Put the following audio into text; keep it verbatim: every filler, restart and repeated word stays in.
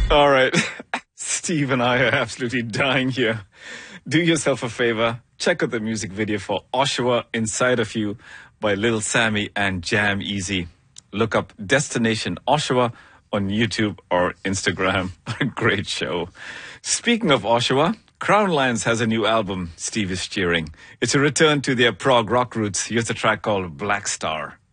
All right. Steve and I are absolutely dying here. Do yourself a favor. Check out the music video for Oshawa Inside of You by Lil Sammy and Jam Easy. Look up Destination Oshawa on YouTube or Instagram. A great show. Speaking of Oshawa, Crown Lions has a new album Steve is cheering. It's a return to their prog rock roots. Here's a track called Black Star.